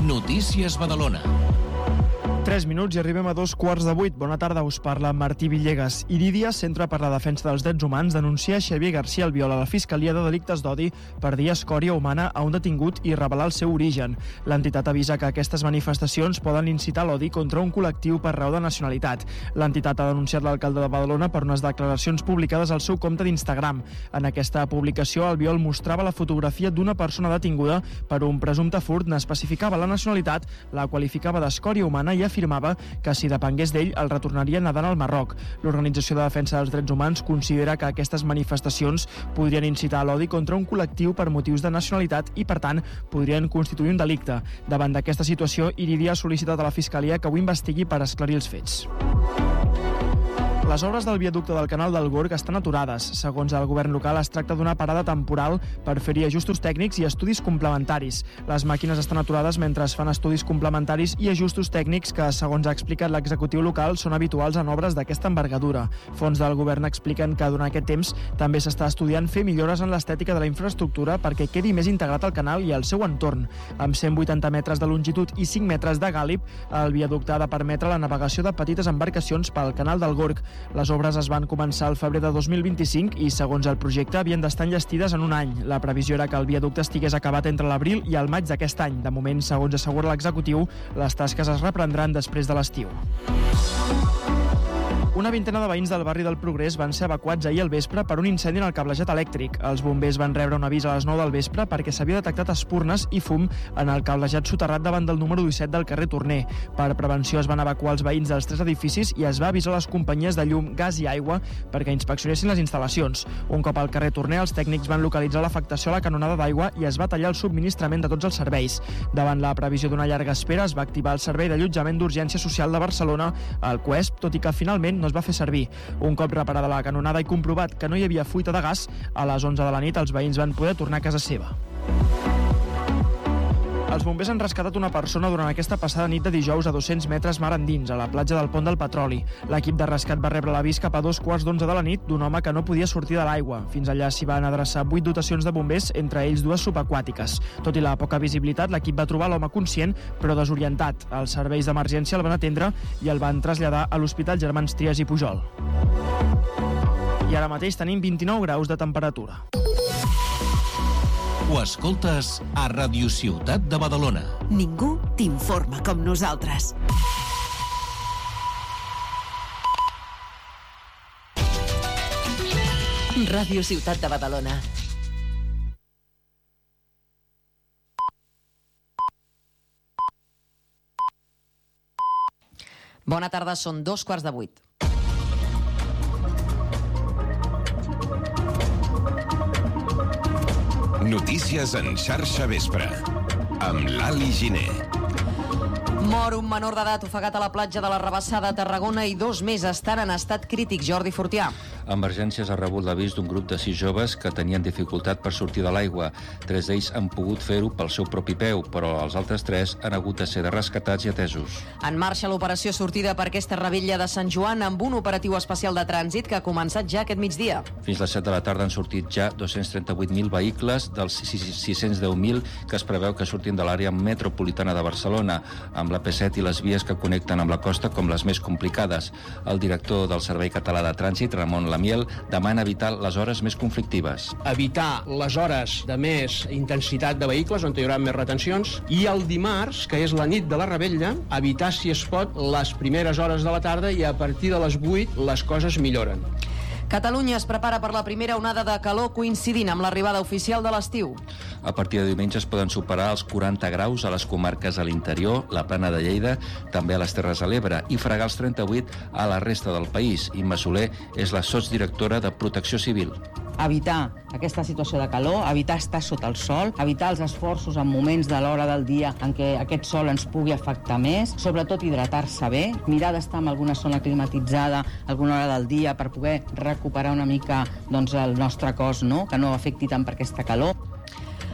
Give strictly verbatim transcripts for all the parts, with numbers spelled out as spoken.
Notícies Badalona. tres minuts i arribem a dos quarts de vuit. Bona tarda, us parla Martí Villegas. Iridia, Centre per la Defensa dels Drets Humans, denuncia Xavier García Albiol a la Fiscalia de Delictes d'Odi per dir escòria humana a un detingut i revelar el seu origen. L'entitat avisa que aquestes manifestacions poden incitar l'odi contra un col·lectiu per raó de nacionalitat. L'entitat ha denunciat l'alcalde de Badalona per unes declaracions publicades al seu compte d'Instagram. En aquesta publicació, Albiol mostrava la fotografia d'una persona detinguda per un presumpte furt, n'especificava la nacionalitat, la qualificava d'escòria humana i afirmava que si depengués d'ell el retornaria nedant al Marroc. L'Organització de Defensa dels Drets Humans considera que aquestes manifestacions podrien incitar a l'odi contra un col·lectiu per motius de nacionalitat i, per tant, podrien constituir un delicte. Davant d'aquesta situació, Iridia ha sol·licitat a la Fiscalia que ho investigui per esclarir els fets. Les obres del viaducte del canal del Gorg estan aturades. Segons el govern local, es tracta d'una parada temporal per fer-hi ajustos tècnics i estudis complementaris. Les màquines estan aturades mentre es fan estudis complementaris i ajustos tècnics que, segons ha explicat l'executiu local, són habituals en obres d'aquesta envergadura. Fons del govern expliquen que durant aquest temps també s'està estudiant fer millores en l'estètica de la infraestructura perquè quedi més integrat al canal i al seu entorn. Amb cent vuitanta metres de longitud i cinc metres de gàlib, el viaducte ha de permetre la navegació de petites embarcacions pel canal del Gorg. Les obres es van començar al febrer de dos mil vint-i-cinc i, segons el projecte, havien d'estar enllestides en un any. La previsió era que el viaducte estigués acabat entre l'abril i el maig d'aquest any. De moment, segons assegura l'executiu, les tasques es reprendran després de l'estiu. Una vintena de veïns del barri del Progrés van ser evacuats ahir al vespre per un incendi en el cablejat elèctric. Els bombers van rebre un avís a les nou del vespre perquè s'havia detectat espurnes i fum en el cablejat soterrat davant del número disset del carrer Torner. Per prevenció es van evacuar els veïns dels tres edificis i es va avisar les companyies de llum, gas i aigua perquè inspeccionessin les instal·lacions. Un cop al carrer Torner, els tècnics van localitzar l'afectació a la canonada d'aigua i es va tallar el subministrament de tots els serveis. Davant la previsió d'una llarga espera, es va activar el Servei d'Allotjament d'Urgència Social de Barcelona, el CUESP, tot i que finalment no es va fer servir. Un cop reparada la canonada i comprovat que no hi havia fuita de gas, a les onze de la nit els veïns van poder tornar a casa seva. Els bombers han rescatat una persona durant aquesta passada nit de dijous a dos-cents metres mar endins, a la platja del Pont del Petroli. L'equip de rescat va rebre l'avís cap a dos quarts d'onze de la nit d'un home que no podia sortir de l'aigua. Fins allà s'hi van adreçar vuit dotacions de bombers, entre ells dues subaquàtiques. Tot i la poca visibilitat, l'equip va trobar l'home conscient, però desorientat. Els serveis d'emergència el van atendre i el van traslladar a l'Hospital Germans Trias i Pujol. I ara mateix tenim vint-i-nou graus de temperatura. Ho escoltes a Ràdio Ciutat de Badalona. Ningú t'informa com nosaltres. Ràdio Ciutat de Badalona. Bona tarda, són dos quarts de vuit. Notícies en xarxa vespre, amb l'Ali Giner. Mor un menor d'edat ofegat a la platja de la Rabassada a Tarragona i dos més estan en estat crític. Jordi Fortià. Emergències ha rebut l'avís d'un grup de sis joves que tenien dificultat per sortir de l'aigua. Tres d'ells han pogut fer-ho pel seu propi peu, però els altres tres han hagut de ser rescatats i atesos. En marxa l'operació sortida per aquesta rebella de Sant Joan amb un operatiu especial de trànsit que ha començat ja aquest migdia. Fins les set de la tarda han sortit ja dos-cents trenta-vuit mil vehicles dels sis-cents deu mil que es preveu que surtin de l'àrea metropolitana de Barcelona, amb la P set i les vies que connecten amb la costa com les més complicades. El director del Servei Català de Trànsit, Ramon Lamiel, demana evitar les hores més conflictives. Evitar les hores de més intensitat de vehicles, on hi haurà més retencions, i el dimarts, que és la nit de la Rebella, evitar, si es pot, les primeres hores de la tarda i a partir de les vuit les coses milloren. Catalunya es prepara per la primera onada de calor coincidint amb l'arribada oficial de l'estiu. A partir de diumenge es poden superar els quaranta graus a les comarques a l'interior, la Plana de Lleida, també a les Terres de l'Ebre, i fregar els trenta-vuit a la resta del país. Imma Soler és la sotsdirectora de Protecció Civil. Evitar aquesta situació de calor, evitar estar sota el sol, evitar els esforços en moments de l'hora del dia en què aquest sol ens pugui afectar més, sobretot hidratar-se bé, mirar d'estar en alguna zona climatitzada alguna hora del dia per poder recuperar una mica doncs, el nostre cos, no? Que no afecti tant per aquesta calor.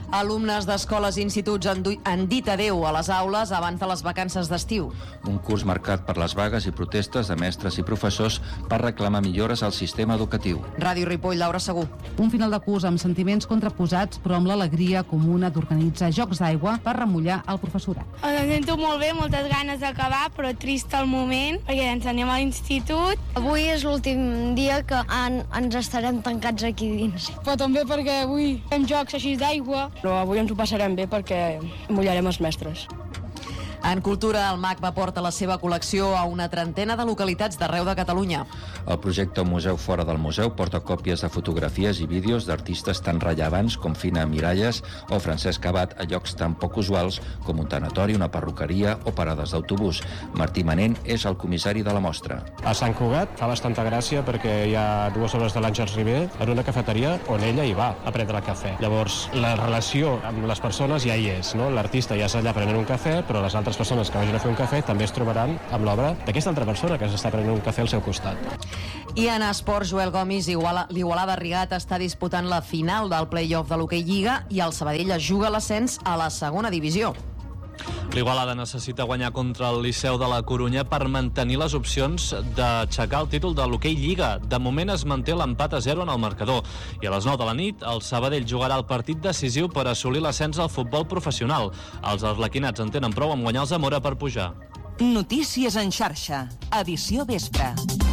Alumnes d'escoles i instituts han, du- han dit adeu a les aules abans de les vacances d'estiu. Un curs marcat per les vagues i protestes de mestres i professors per reclamar millores al sistema educatiu. Ràdio Ripoll, Laura Segú. Un final de curs amb sentiments contraposats, però amb l'alegria comuna d'organitzar jocs d'aigua per remullar el professorat. Em sento molt bé, moltes ganes d'acabar, però trist al moment, perquè ens anem a l'institut. Avui és l'últim dia que en, ens estarem tancats aquí dins. Però també perquè avui fem jocs així d'aigua. Però avui ens ho passarem bé perquè mullarem els mestres. En cultura, el MACBA porta la seva col·lecció a una trentena de localitats d'arreu de Catalunya. El projecte Museu Fora del Museu porta còpies de fotografies i vídeos d'artistes tan rellevants com Fina Miralles o Francesc Abad a llocs tan poc usuals com un tanatori, una perruqueria o parades d'autobús. Martí Manent és el comissari de la mostra. A Sant Cugat fa bastanta gràcia perquè hi ha dues obres de l'Àngels Ribé en una cafeteria on ella hi va a prendre cafè. Llavors, la relació amb les persones ja hi és, no? L'artista ja és allà prenent un cafè, però les altres persones que vagin a fer un cafè també es trobaran amb l'obra d'aquesta altra persona que s'està prenent un cafè al seu costat. I en esport, Joel Gomis, Iguala, l'Igualada Rigat està disputant la final del play-off de l'Hockey Lliga i el Sabadell es juga l'ascens a la segona divisió. L'Igualada necessita guanyar contra el Liceu de la Corunya per mantenir les opcions d'aixecar el títol de l'Hockey Lliga. De moment es manté l'empat a zero en el marcador. I a les nou de la nit, el Sabadell jugarà el partit decisiu per assolir l'ascens al futbol professional. Els arlequinats en tenen prou amb guanyar el Zamora per pujar. Notícies en xarxa. Edició vespre.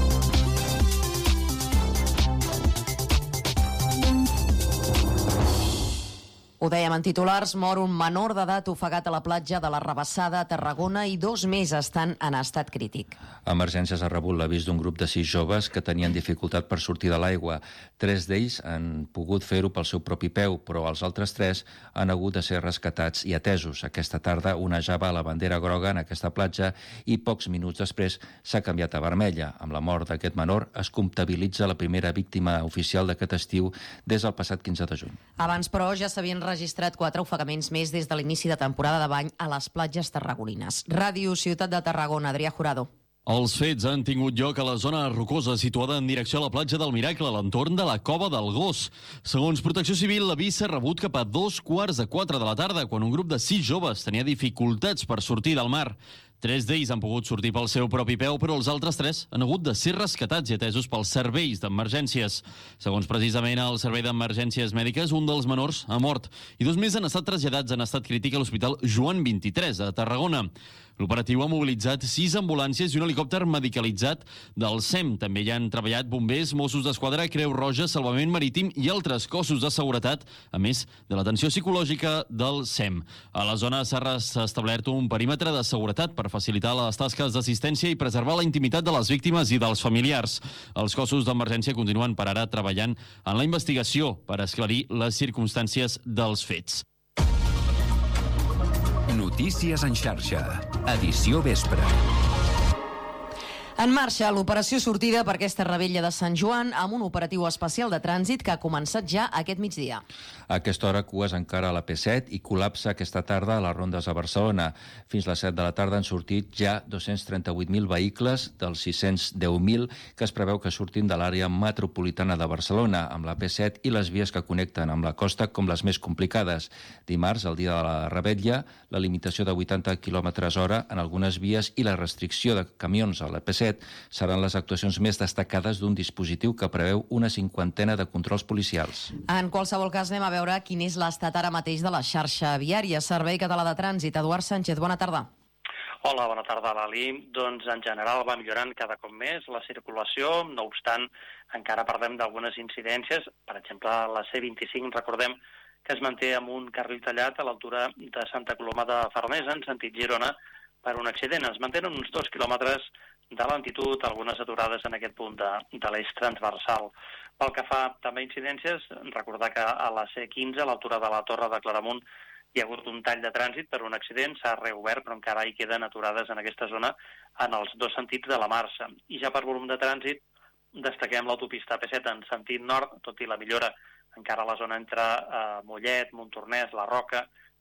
Ho dèiem en titulars, mor un menor d'edat ofegat a la platja de la Rabassada a Tarragona i dos més estan en estat crític. Emergències ha rebut l'avís d'un grup de sis joves que tenien dificultat per sortir de l'aigua. Tres d'ells han pogut fer-ho pel seu propi peu, però els altres tres han hagut de ser rescatats i atesos. Aquesta tarda onejava la bandera groga en aquesta platja i pocs minuts després s'ha canviat a vermella. Amb la mort d'aquest menor es comptabilitza la primera víctima oficial d'aquest estiu des del passat quinze de juny. Abans, però, ja s'havien registrat quatre ofegaments més des de l'inici de temporada de bany a les platges tarragonines. Ràdio Ciutat de Tarragona, Adrià Jurado. Els fets han tingut lloc a la zona rocosa situada en direcció a la platja del Miracle, a l'entorn de la Cova del Gos. Segons Protecció Civil, l'avís s'ha rebut cap a dos quarts de quatre de la tarda, quan un grup de sis joves tenia dificultats per sortir del mar. Tres d'ells han pogut sortir pel seu propi peu, però els altres tres han hagut de ser rescatats i atesos pels serveis d'emergències. Segons precisament el Servei d'Emergències Mèdiques, un dels menors ha mort i dos més han estat traslladats en estat crític a l'Hospital Joan vint-i-tres, a Tarragona. L'operatiu ha mobilitzat sis ambulàncies i un helicòpter medicalitzat del S E M. També hi han treballat bombers, Mossos d'Esquadra, Creu Roja, Salvament Marítim i altres cossos de seguretat, a més de l'atenció psicològica del S E M. A la zona s'ha establert un perímetre de seguretat per facilitar les tasques d'assistència i preservar la intimitat de les víctimes i dels familiars. Els cossos d'emergència continuen per ara treballant en la investigació per esclarir les circumstàncies dels fets. Notícies en xarxa. Edició vespre. En marxa l'operació sortida per aquesta rebella de Sant Joan amb un operatiu especial de trànsit que ha començat ja aquest migdia. A aquesta hora, cues encara a la P set i col·lapsa aquesta tarda a les rondes a Barcelona. Fins a les set de la tarda han sortit ja dos-cents trenta-vuit mil vehicles dels sis-cents deu mil que es preveu que surtin de l'àrea metropolitana de Barcelona, amb la P set i les vies que connecten amb la costa com les més complicades. Dimarts, el dia de la rebetlla, la limitació de vuitanta quilòmetres hora en algunes vies i la restricció de camions a la P set seran les actuacions més destacades d'un dispositiu que preveu una cinquantena de controls policials. En qualsevol cas, anem a veure quin és l'estat ara mateix de la xarxa viària. Servei Català de Trànsit. Eduard Sánchez, bona tarda. Hola, bona tarda, Lali. Doncs en general va millorant cada cop més la circulació, no obstant encara parlem d'algunes incidències. Per exemple, la C vint-i-cinc, recordem que es manté amb un carril tallat a l'altura de Santa Coloma de Farners en sentit Girona per un accident. Es mantenen uns dos quilòmetres de lentitud, algunes aturades en aquest punt de, de l'eix transversal. Pel que fa també a incidències, recordar que a la C quinze, a l'altura de la Torre de Claramunt, hi ha hagut un tall de trànsit per un accident, s'ha reobert, però encara hi queden aturades en aquesta zona en els dos sentits de la marxa. I ja per volum de trànsit, destaquem l'autopista P set en sentit nord, tot i la millora encara a la zona entre eh, Mollet, Montornès, La Roca,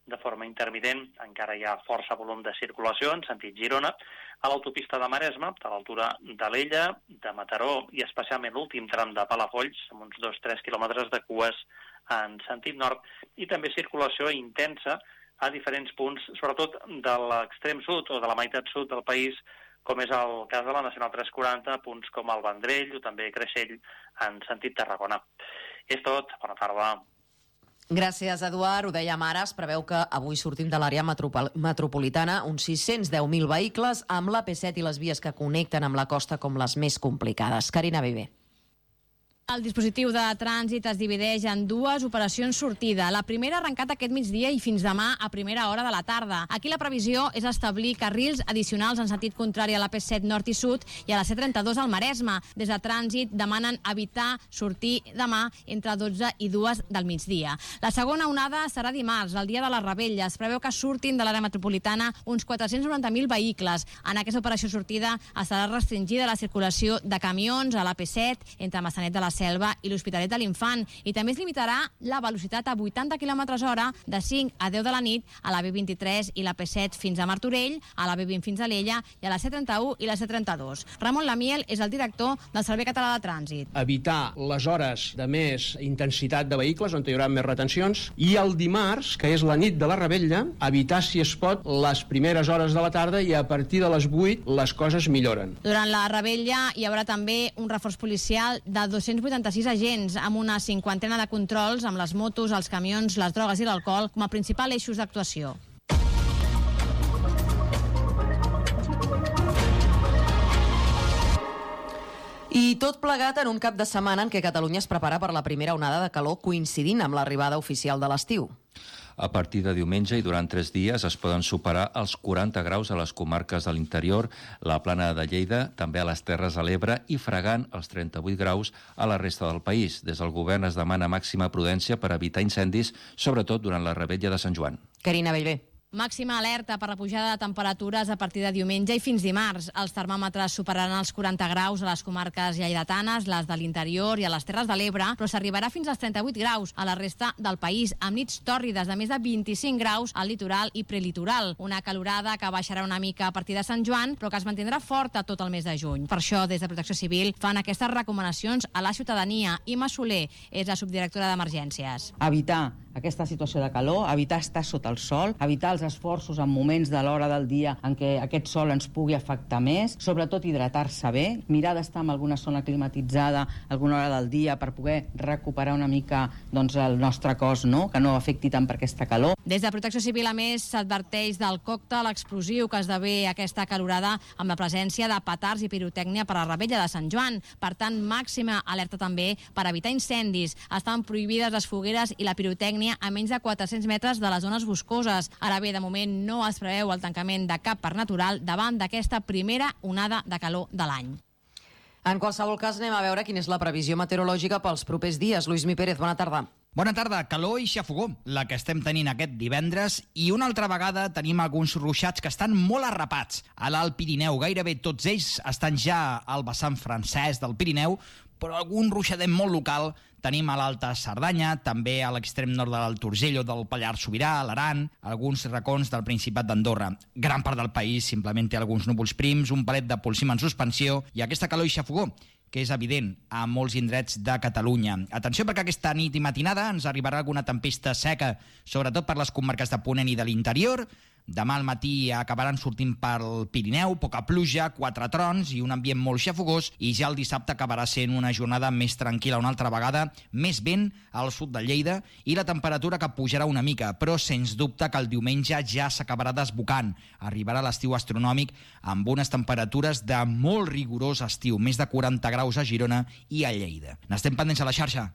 de forma intermitent. Encara hi ha força volum de circulació en sentit Girona, a l'autopista de Maresme, a l'altura d'Alella, de Mataró i especialment l'últim tram de Palafolls, amb uns dos a tres quilòmetres de cues en sentit nord, i també circulació intensa a diferents punts, sobretot de l'extrem sud o de la meitat sud del país, com és el cas de la Nacional tres quaranta, punts com el Vendrell o també Creixell en sentit Tarragona. És tot. Bona tarda. Gràcies, Eduard. Ho dèiem ara, es preveu que avui sortim de l'àrea metropol metropolitana uns sis-cents deu mil vehicles amb l'A P set i les vies que connecten amb la costa com les més complicades. Carina Viver. El dispositiu de trànsit es divideix en dues operacions sortida. La primera ha arrencat aquest migdia i fins demà a primera hora de la tarda. Aquí la previsió és establir carrils addicionals en sentit contrari a l'A P set nord i sud i a la C trenta-dos al Maresme. Des de trànsit demanen evitar sortir demà entre dotze i dues del migdia. La segona onada serà dimarts, el dia de la Rebella. Es preveu que surtin de l'àrea metropolitana uns quatre-cents noranta mil vehicles. En aquesta operació sortida estarà restringida la circulació de camions a l'A P set entre Massanet de la Selva i l'Hospitalet de l'Infant, i també es limitarà la velocitat a vuitanta quilòmetres hora de cinc a deu de la nit a la B vint-i-tres i la P set fins a Martorell, a la B vint fins a Alella i a la C trenta-u i la C trenta-dos. Ramon Lamiel és el director del Servei Català de Trànsit. Evitar les hores de més intensitat de vehicles on hi haurà més retencions, i el dimarts, que és la nit de la Rebella, evitar, si es pot, les primeres hores de la tarda, i a partir de les vuit les coses milloren. Durant la Rebella hi haurà també un reforç policial de dos-cents vuitanta-sis agents amb una cinquantena de controls amb les motos, els camions, les drogues i l'alcohol com a principals eixos d'actuació. I tot plegat en un cap de setmana en què Catalunya es prepara per la primera onada de calor coincidint amb l'arribada oficial de l'estiu. A partir de diumenge i durant tres dies es poden superar els quaranta graus a les comarques de l'interior, la Plana de Lleida, també a les Terres de l'Ebre i fregant els trenta-vuit graus a la resta del país. Des del govern es demana màxima prudència per evitar incendis, sobretot durant la Rebella de Sant Joan. Carina Bellver. Màxima alerta per la pujada de temperatures a partir de diumenge i fins dimarts. Els termòmetres superaran els quaranta graus a les comarques lleidatanes, les de l'interior i a les Terres de l'Ebre, però s'arribarà fins als trenta-vuit graus a la resta del país, amb nits tòrrides de més de vint-i-cinc graus al litoral i prelitoral. Una calorada que baixarà una mica a partir de Sant Joan, però que es mantindrà forta tot el mes de juny. Per això, des de Protecció Civil, fan aquestes recomanacions a la ciutadania. Imma Soler és la subdirectora d'Emergències. Evitar aquesta situació de calor, evitar estar sota el sol, evitar els esforços en moments de l'hora del dia en què aquest sol ens pugui afectar més, sobretot hidratar-se bé, mirar d'estar en alguna zona climatitzada alguna hora del dia per poder recuperar una mica doncs, el nostre cos, no? Que no afecti tant per aquesta calor. Des de Protecció Civil, a més, s'adverteix del còctel explosiu que esdevé aquesta calorada amb la presència de petards i pirotècnia per a la Rebella de Sant Joan. Per tant, màxima alerta també per evitar incendis. Estan prohibides les fogueres i la pirotècnia a menys de quatre-cents metres de les zones boscoses. Ara bé, de moment no es preveu el tancament de cap parc natural davant d'aquesta primera onada de calor de l'any. En qualsevol cas, anem a veure quina és la previsió meteorològica pels propers dies. Luis Mi Pérez, bona tarda. Bona tarda. Calor i xafogó, la que estem tenint aquest divendres, i una altra vegada tenim alguns ruixats que estan molt arrapats a l'Alt Pirineu. Gairebé tots ells estan ja al vessant francès del Pirineu, però algun ruixadet molt local tenim a l'Alta Cerdanya, també a l'extrem nord de l'Alt Urgell o del Pallars Sobirà, l'Aran, alguns racons del Principat d'Andorra. Gran part del país simplement té alguns núvols prims, un palet de polsim en suspensió i aquesta calor i xafogó, que és evident a molts indrets de Catalunya. Atenció, perquè aquesta nit i matinada ens arribarà alguna tempesta seca, sobretot per les comarques de Ponent i de l'interior. Demà al matí acabaran sortint pel Pirineu, poca pluja, quatre trons i un ambient molt xafogós, i ja el dissabte acabarà sent una jornada més tranquil·la una altra vegada, més vent al sud de Lleida i la temperatura que pujarà una mica, però sens dubte que el diumenge ja s'acabarà desbocant. Arribarà l'estiu astronòmic amb unes temperatures de molt rigorós estiu, més de quaranta graus a Girona i a Lleida. N'estem pendents a la xarxa.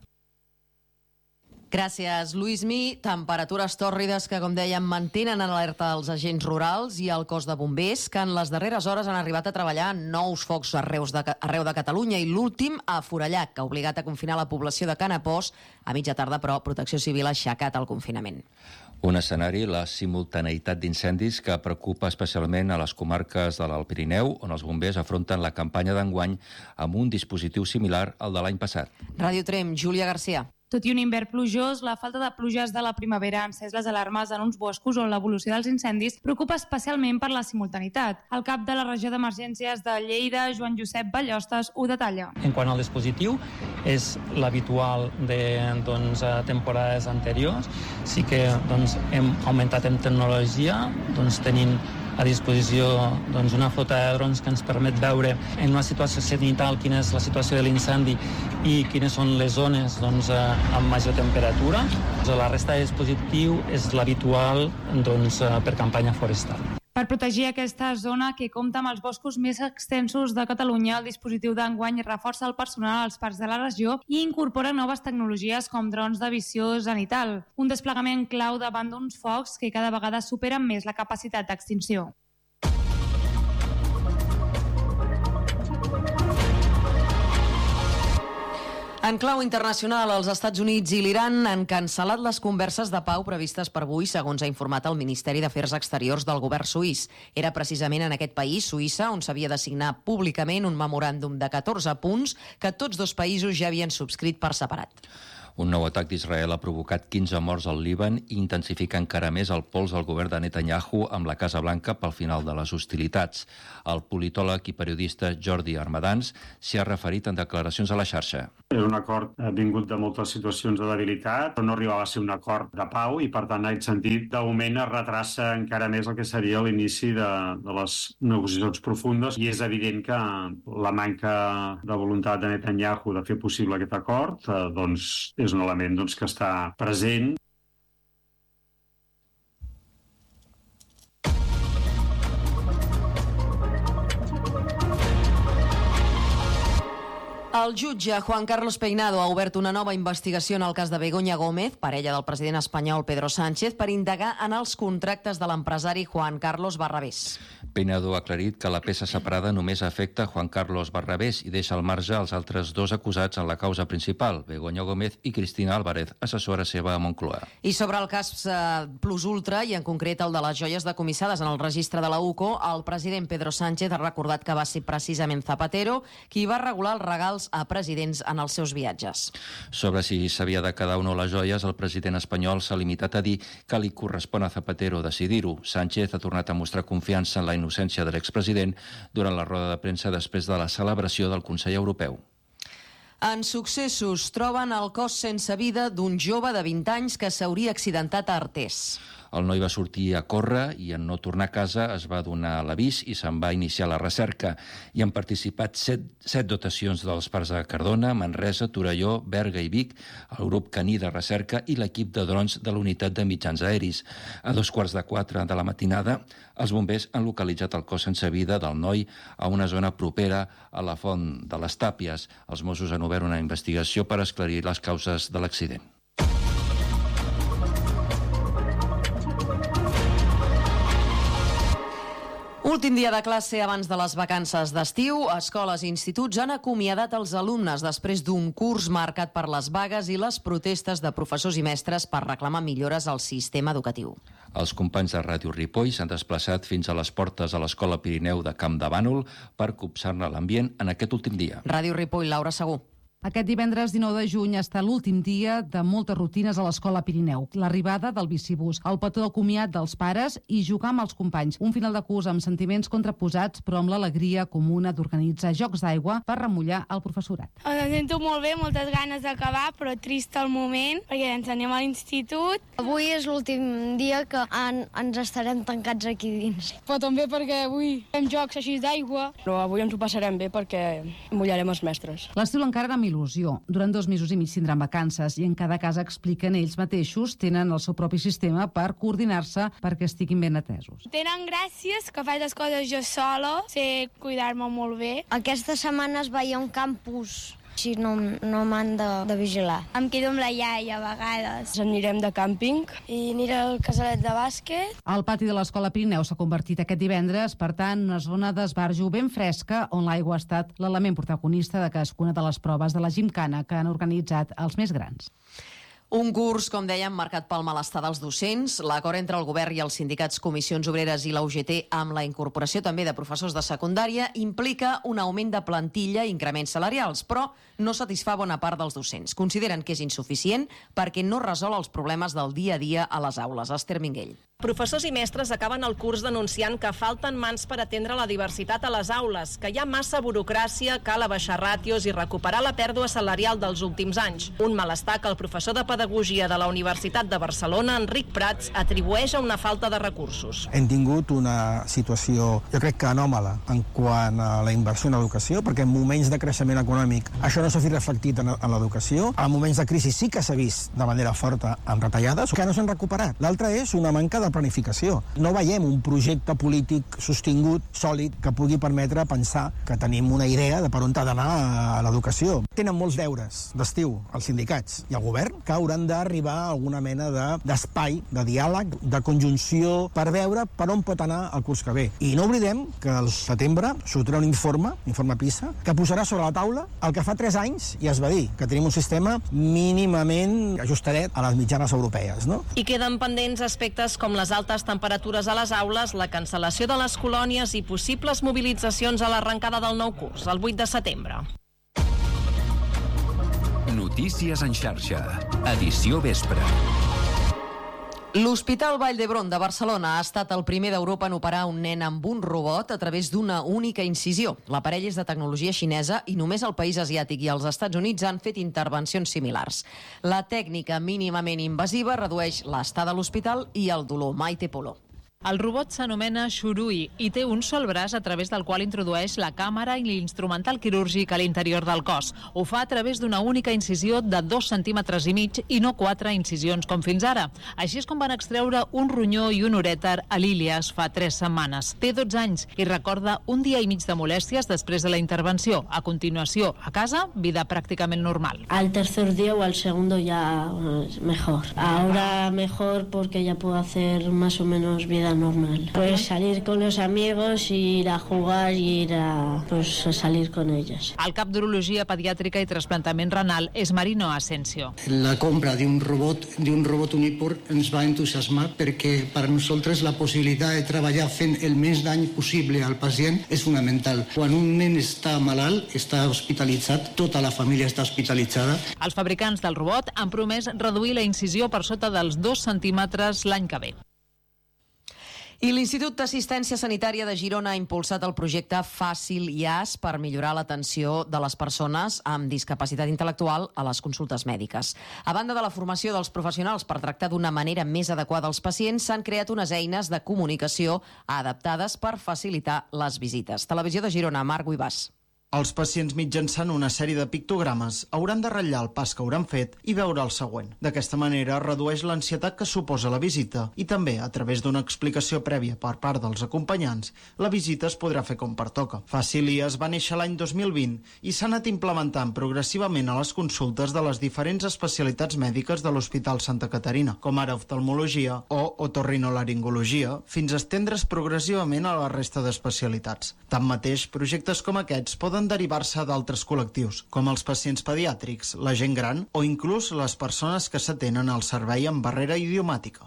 Gràcies, Luis Mi. Temperatures tòrrides que, com dèiem, mantenen en alerta els agents rurals i el cos de bombers, que en les darreres hores han arribat a treballar nous focs arreu de, arreu de Catalunya, i l'últim a Forallac, que ha obligat a confinar la població de Canapós a mitja tarda, però Protecció Civil ha aixecat el confinament. Un escenari, la simultaneïtat d'incendis, que preocupa especialment a les comarques de l'Alt Pirineu, on els bombers afronten la campanya d'enguany amb un dispositiu similar al de l'any passat. Ràdio Trem, Júlia Garcia. Tot i un hivern plujós, la falta de pluges de la primavera ha encès les alarmes en uns boscos on l'evolució dels incendis preocupa especialment per la simultanitat. El cap de la regió d'emergències de Lleida, Joan Josep Ballostes, ho detalla. En quant al dispositiu, és l'habitual de doncs, temporades anteriors. Sí que doncs, hem augmentat en tecnologia, doncs, tenint a disposició doncs, una flota de drons que ens permet veure en una situació cenital quina és la situació de l'incendi i quines són les zones doncs, amb major temperatura. La resta de dispositiu és l'habitual doncs, per campanya forestal. Per protegir aquesta zona, que compta amb els boscos més extensos de Catalunya, el dispositiu d'enguany reforça el personal als parcs de la regió i incorpora noves tecnologies com drons de visió zenital, un desplegament clau davant d'uns focs que cada vegada superen més la capacitat d'extinció. En clau internacional, els Estats Units i l'Iran han cancel·lat les converses de pau previstes per avui, segons ha informat el Ministeri d'Afers Exteriors del govern suís. Era precisament en aquest país, Suïssa, on s'havia de signar públicament un memoràndum de catorze punts que tots dos països ja havien subscrit per separat. Un nou atac d'Israel ha provocat quinze morts al Líban i intensifica encara més el pols del govern de Netanyahu amb la Casa Blanca pel final de les hostilitats. El politòleg i periodista Jordi Armadans s'hi ha referit en declaracions a la xarxa. És un acord vingut de moltes situacions de debilitat, però no arribava a ser un acord de pau i, per tant, en aquest sentit, de moment es retrassa encara més el que seria l'inici de, de les negociacions profundes i és evident que la manca de voluntat de Netanyahu de fer possible aquest acord eh, doncs, és un element doncs, que està present. El jutge Juan Carlos Peinado ha obert una nova investigació en el cas de Begoña Gómez, parella del president espanyol Pedro Sánchez, per indagar en els contractes de l'empresari Juan Carlos Barrabés. Peinado ha aclarit que la peça separada només afecta Juan Carlos Barrabés i deixa al marge els altres dos acusats en la causa principal, Begoña Gómez i Cristina Álvarez, assessora seva a Moncloa. I sobre el cas eh, Plus Ultra, i en concret el de les joies decomissades en el registre de la U C O, el president Pedro Sánchez ha recordat que va ser precisament Zapatero qui va regular els regals a presidents en els seus viatges. Sobre si s'havia de quedar o no les joies, el president espanyol s'ha limitat a dir que li correspon a Zapatero decidir-ho. Sánchez ha tornat a mostrar confiança en la innocència de l'expresident durant la roda de premsa després de la celebració del Consell Europeu. En successos, troben el cos sense vida d'un jove de vint anys que s'hauria accidentat a Artés. El noi va sortir a córrer i en no tornar a casa es va donar l'avís i se'n va iniciar la recerca. Hi han participat set, set dotacions dels parcs de Cardona, Manresa, Torelló, Berga i Vic, el grup caní de recerca i l'equip de drons de l'unitat de mitjans aeris. A dos quarts de quatre de la matinada, els bombers han localitzat el cos sense vida del noi a una zona propera a la Font de les Tàpies. Els Mossos han obert una investigació per esclarir les causes de l'accident. Últim dia de classe abans de les vacances d'estiu, escoles i instituts han acomiadat els alumnes després d'un curs marcat per les vagues i les protestes de professors i mestres per reclamar millores al sistema educatiu. Els companys de Ràdio Ripoll s'han desplaçat fins a les portes de l'Escola Pirineu de Camp de Bànol per copsar-ne l'ambient en aquest últim dia. Ràdio Ripoll, Laura Segú. Aquest divendres dinou de juny està l'últim dia de moltes rutines a l'Escola Pirineu. L'arribada del bicibús, el petó de comiat dels pares i jugar amb els companys. Un final de curs amb sentiments contraposats, però amb l'alegria comuna d'organitzar jocs d'aigua per remullar el professorat. Em sento molt bé, moltes ganes d'acabar, però trist al moment, perquè ens anem a l'institut. Avui és l'últim dia que en, ens estarem tancats aquí dins. Però també perquè avui fem jocs així d'aigua. Però avui ens ho passarem bé perquè mullarem els mestres. L'estiu encara amb il·lusió. Durant dos mesos i mig tindran vacances i en cada casa expliquen ells mateixos, tenen el seu propi sistema per coordinar-se perquè estiguin ben atesos. Tenen gràcies que faig les coses jo sola, sé cuidar-me molt bé. Aquesta setmana es veia un campus, així no, no m'han de, de vigilar. Em quedo amb la iaia a vegades. Anirem de càmping i aniré al casalet de bàsquet. El pati de l'Escola Pirineu s'ha convertit aquest divendres, per tant, una zona d'esbarjo ben fresca on l'aigua ha estat l'element protagonista de cadascuna de les proves de la gimcana que han organitzat els més grans. Un curs, com dèiem, marcat pel malestar dels docents. L'acord entre el govern i els sindicats Comissions Obreres i la U G T amb la incorporació també de professors de secundària implica un augment de plantilla i increments salarials, però no satisfà bona part dels docents. Consideren que és insuficient perquè no resol els problemes del dia a dia a les aules. Esther Minguell. Professors i mestres acaben el curs denunciant que falten mans per atendre la diversitat a les aules, que hi ha massa burocràcia, cal abaixar ràtios i recuperar la pèrdua salarial dels últims anys. Un malestar que el professor de Pedagogia de la Universitat de Barcelona, Enric Prats, atribueix a una falta de recursos. Hem tingut una situació, jo crec que anòmala, en quant a la inversió en educació, perquè en moments de creixement econòmic això no s'ha vist reflectit en, en l'educació. En moments de crisi sí que s'ha vist de manera forta amb retallades, que no s'han recuperat. L'altra és una manca de planificació. No veiem un projecte polític sostingut, sòlid, que pugui permetre pensar que tenim una idea de per on ha d'anar a l'educació. Tenen molts deures d'estiu els sindicats i el govern que hauran d'arribar a alguna mena d'espai, de, de diàleg, de conjunció, per veure per on pot anar el curs que ve. I no oblidem que al setembre sortirà un informe, informe PISA, que posarà sobre la taula el que fa tres anys i es va dir, que tenim un sistema mínimament ajustadet a les mitjanes europees, no? I queden pendents aspectes com les altes temperatures a les aules, la cancel·lació de les colònies i possibles mobilitzacions a l'arrencada del nou curs, el vuit de setembre. Notícies en xarxa. Edició vespre. L'Hospital Vall d'Hebron de Barcelona ha estat el primer d'Europa en operar un nen amb un robot a través d'una única incisió. L'aparell és de tecnologia xinesa i només el país asiàtic i els Estats Units han fet intervencions similars. La tècnica mínimament invasiva redueix l'estada a l'hospital i el dolor. Maite Polo. El robot s'anomena Shurui i té un sol braç a través del qual introdueix la càmera i l'instrumental quirúrgic a l'interior del cos. Ho fa a través d'una única incisió de dos centímetres i mig i no quatre incisions com fins ara. Així és com van extreure un ronyó i un urèter a l'Ilias fa tres setmanes. Té dotze anys i recorda un dia i mig de molèsties després de la intervenció. A continuació, a casa, vida pràcticament normal. Al tercer día o al segundo ya mejor. Ahora mejor porque ya puedo hacer más o menos vida normal. Pues salir con los amigos, ir a jugar y ir a, pues, a salir con ellos. El cap d'Urologia Pediàtrica i Trasplantament Renal és Marino Asensio. La compra d'un robot, d'un robot Uniport ens va entusiasmar perquè per nosaltres la possibilitat de treballar fent el més dany possible al pacient és fonamental. Quan un nen està malalt, està hospitalitzat, tota la família està hospitalitzada. Els fabricants del robot han promès reduir la incisió per sota dels dos centímetres l'any que ve. I l'Institut d'Assistència Sanitària de Girona ha impulsat el projecte Fàcil I A S per millorar l'atenció de les persones amb discapacitat intel·lectual a les consultes mèdiques. A banda de la formació dels professionals per tractar d'una manera més adequada els pacients, s'han creat unes eines de comunicació adaptades per facilitar les visites. Televisió de Girona, Marc Guibàs. Els pacients mitjançant una sèrie de pictogrames hauran de ratllar el pas que hauran fet i veure el següent. D'aquesta manera redueix l'ansietat que suposa la visita i també, a través d'una explicació prèvia per part dels acompanyants, la visita es podrà fer com pertoca. Fàcil I A S va néixer l'any dos mil vint i s'ha anat implementant progressivament a les consultes de les diferents especialitats mèdiques de l'Hospital Santa Caterina, com ara oftalmologia o otorrinolaringologia, fins a estendre's progressivament a la resta d'especialitats. Tanmateix, projectes com aquests poden derivar-se d'altres col·lectius, com els pacients pediàtrics, la gent gran o inclús les persones que s'atenen al servei amb barrera idiomàtica.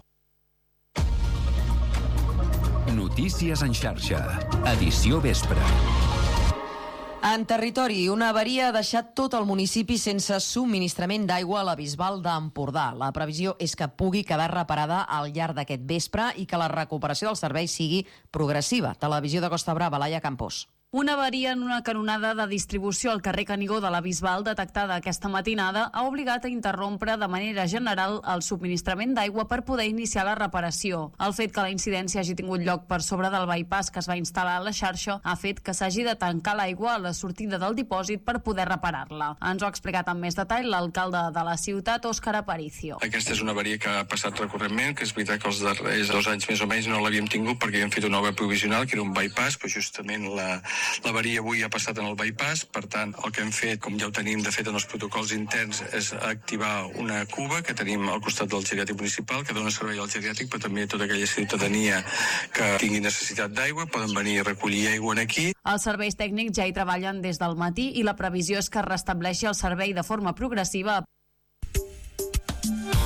Notícies en xarxa. Edició vespre. En territori, una avaria ha deixat tot el municipi sense subministrament d'aigua a la Bisbal d'Empordà. La previsió és que pugui quedar reparada al llarg d'aquest vespre i que la recuperació del servei sigui progressiva. Televisió de Costa Brava, Laia Campos. Una avaria en una canonada de distribució al carrer Canigó de la Bisbal detectada aquesta matinada ha obligat a interrompre de manera general el subministrament d'aigua per poder iniciar la reparació. El fet que la incidència hagi tingut lloc per sobre del bypass que es va instal·lar a la xarxa ha fet que s'hagi de tancar l'aigua a la sortida del dipòsit per poder reparar-la. Ens ho ha explicat amb més detall l'alcalde de la ciutat, Òscar Aparicio. Aquesta és una avaria que ha passat recurrentment, que és veritat que els darrers dos anys més o menys no l'havíem tingut perquè havíem fet una obra provisional, que era un bypass, però justament la L'avaria avui ha passat en el bypass, per tant, el que hem fet, com ja ho tenim de fet en els protocols interns, és activar una cuba que tenim al costat del geriàtric municipal, que dona servei al geriàtric, però també a tota aquella ciutadania que tingui necessitat d'aigua, poden venir a recollir aigua aquí. Els serveis tècnics ja hi treballen des del matí i la previsió és que es restableixi el servei de forma progressiva.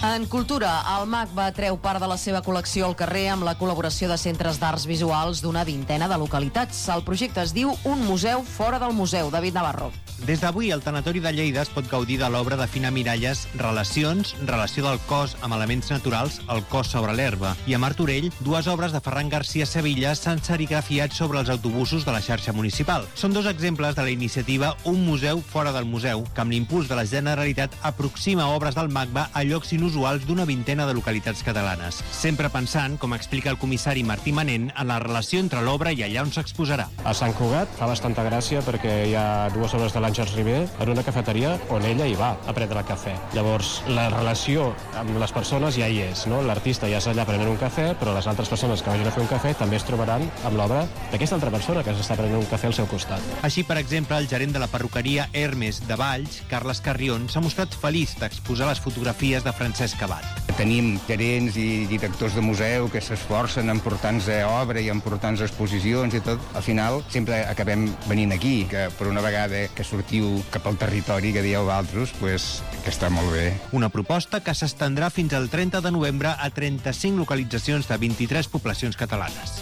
En cultura, el MACBA treu part de la seva col·lecció al carrer amb la col·laboració de centres d'arts visuals d'una vintena de localitats. El projecte es diu Un museu fora del museu. David Navarro. Des d'avui, el Tanatori de Lleida es pot gaudir de l'obra de Fina Miralles Relacions, relació del cos amb elements naturals, el cos sobre l'herba. I a Martorell, dues obres de Ferran García Sevilla s'han serigrafiat sobre els autobusos de la xarxa municipal. Són dos exemples de la iniciativa Un museu fora del museu, que amb l'impuls de la Generalitat aproxima obres del MACBA a llocs inusuals d'una vintena de localitats catalanes. Sempre pensant, com explica el comissari Martí Manent, en la relació entre l'obra i allà on s'exposarà. A Sant Cugat fa bastanta gràcia perquè hi ha dues obres de l'Àngels Ribé en una cafeteria on ella hi va a prendre cafè. Llavors, la relació amb les persones ja hi és, no? L'artista ja és allà prenent un cafè, però les altres persones que vagin a fer un cafè també es trobaran amb l'obra d'aquesta altra persona que s'està prenent un cafè al seu costat. Així, per exemple, el gerent de la perruqueria Hermes de Valls, Carles Carrion, s'ha mostrat feliç d'exposar les fotografies de Francesc Abad. Tenim gerents i directors de museu que s'esforcen en portar-nos obra i en portar-nos exposicions i tot. Al final, sempre acabem venint aquí, que per una vegada que sortiu cap al territori que dieu altres, pues, que està molt bé. Una proposta que s'estendrà fins al trenta de novembre a trenta-cinc localitzacions de vint-i-tres poblacions catalanes.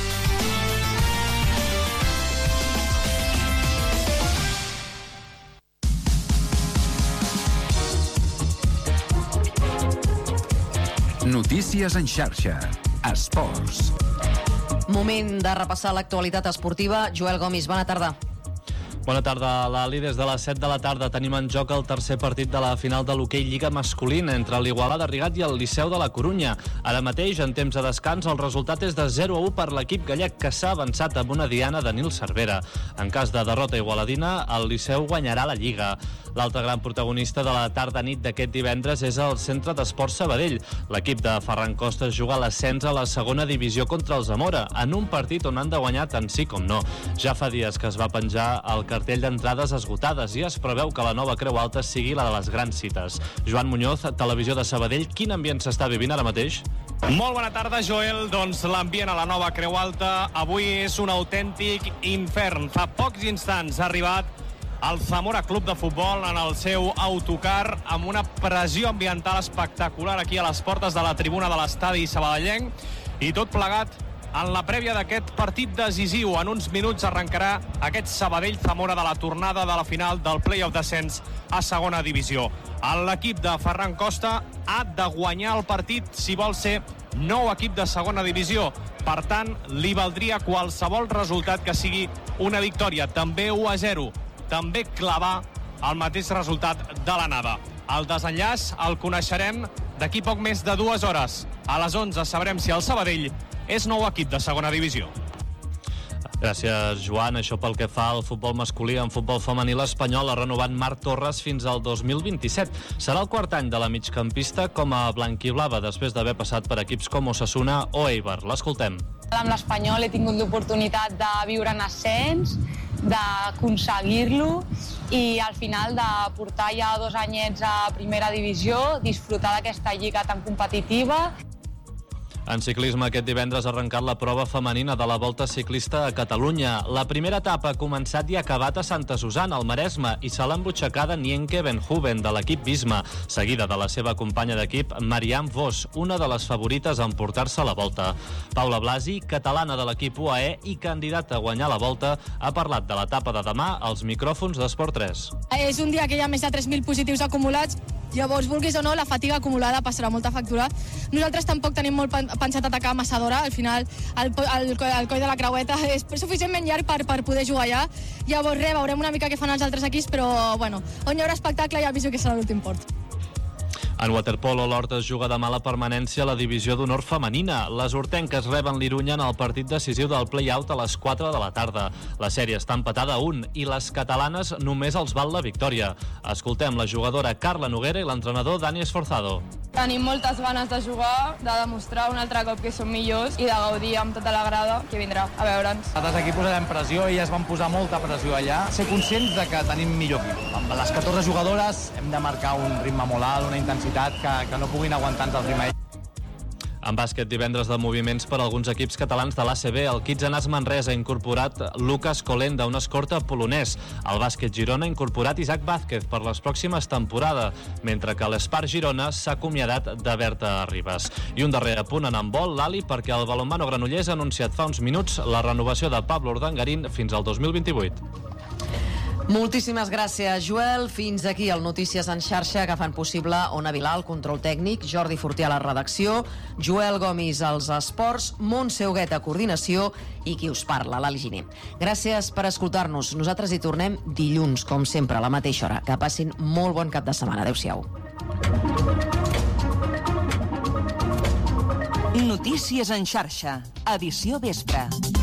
Notícies en xarxa. Esports. Moment de repassar l'actualitat esportiva. Joel Gomis, bona tarda. Bona tarda, Lali. Des de les set de la tarda tenim en joc el tercer partit de la final de l'hoquei Lliga masculina entre l'Igualada Rigat i el Liceu de la Corunya. Ara mateix, en temps de descans, el resultat és de zero a u per l'equip gallec, que s'ha avançat amb una diana de Nil Cervera. En cas de derrota igualadina, el Liceu guanyarà la Lliga. L'altre gran protagonista de la tarda-nit d'aquest divendres és el Centre d'Esports Sabadell. L'equip de Ferran Costas juga a l'ascens a la segona divisió contra el Zamora, en un partit on han de guanyar tant sí com no. Ja fa dies que es va penjar el cartell d'entrades esgotades i es preveu que la nova Creu Alta sigui la de les grans cites. Joan Muñoz, Televisió de Sabadell, quin ambient s'està vivint ara mateix? Molt bona tarda, Joel. Doncs l'ambient a la nova Creu Alta avui és un autèntic infern. Fa pocs instants ha arribat el Zamora Club de Futbol en el seu autocar amb una pressió ambiental espectacular aquí a les portes de la tribuna de l'estadi sabadellenc, i tot plegat en la prèvia d'aquest partit decisiu. En uns minuts arrencarà aquest Sabadell-Zamora de la tornada de la final del play-off d'ascens a segona divisió. L'equip de Ferran Costa ha de guanyar el partit si vol ser nou equip de segona divisió. Per tant, li valdria qualsevol resultat que sigui una victòria, també u a zero. També clavar el mateix resultat de l'anada. El desenllaç el coneixerem d'aquí poc més de dues hores. A les onze sabrem si el Sabadell és nou equip de segona divisió. Gràcies, Joan. Això pel que fa al futbol masculí. En futbol femení, l'Espanyol ha renovat Marc Torres fins al dos mil vint-i-set. Serà el quart any de la migcampista com a blanquiblava, després d'haver passat per equips com Osasuna o Eibar. L'escoltem. Amb l'Espanyol he tingut l'oportunitat de viure en ascens, d'aconseguir-lo i al final de portar ja dos anyets a primera divisió, disfrutar d'aquesta lliga tan competitiva. En ciclisme, aquest divendres ha arrencat la prova femenina de la Volta Ciclista a Catalunya. La primera etapa ha començat i ha acabat a Santa Susana, al Maresme, i se l'ha embutxacada Nienke Benhuben, de l'equip Visma, seguida de la seva companya d'equip, Marianne Vos, una de les favorites a emportar-se la Volta. Paula Blasi, catalana de l'equip U A E i candidata a guanyar la Volta, ha parlat de l'etapa de demà als micròfons d'Esport tres. És un dia que hi ha més de tres mil positius acumulats. Llavors, vulguis o no, la fatiga acumulada passarà molta factura. Nosaltres tampoc tenim molt pensat atacar massa d'hora. Al final, el, el, el coll de la creueta és suficientment llarg per, per poder jugar allà. Llavors, res, veurem una mica què fan els altres equips, però, bueno, on hi haurà espectacle ja aviso que serà l'últim port. En waterpolo, l'Horta es juga demà la permanència a la divisió d'honor femenina. Les hortenques reben l'Irunya en el partit decisiu del play-out a les quatre de la tarda. La sèrie està empatada a un i les catalanes només els val la victòria. Escoltem la jugadora Carla Noguera i l'entrenador Dani Esforzado. Tenim moltes ganes de jugar, de demostrar un altre cop que som millors i de gaudir amb tota la grada que vindrà a veure'ns. Nosaltres aquí posarem pressió, elles van posar molta pressió allà. Ser conscients de que tenim millor equip. Amb les catorze jugadores hem de marcar un ritme molt alt, una intensitat que, que no puguin aguantar-nos el ritme. En bàsquet, divendres de moviments per a alguns equips catalans de l'A C B. El Kitsanàs Manresa ha incorporat Lucas Kolenda, un escorta polonès. El bàsquet Girona ha incorporat Isaac Vázquez per les pròximes temporades, mentre que l'Espar Girona s'ha acomiadat de Berta Ribas. I un darrer apunt en handbol, l'Ali, perquè el balonmano Granollers ha anunciat fa uns minuts la renovació de Pablo Urdangarín fins al dos mil vint-i-vuit. Moltíssimes gràcies, Joel. Fins aquí el Notícies en xarxa que fan possible Ona Vilà, el control tècnic, Jordi Fortià a la redacció, Joel Gomis als esports, Montse Huguet a coordinació i qui us parla, l'Ali Giner. Gràcies per escoltar-nos. Nosaltres hi tornem dilluns, com sempre, a la mateixa hora. Que passin molt bon cap de setmana. Adéu-siau. Notícies en xarxa, edició vespre.